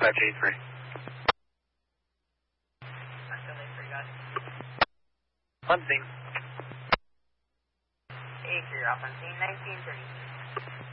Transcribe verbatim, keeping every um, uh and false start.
five J three. On scene. eight three, off on scene, nineteen thirty.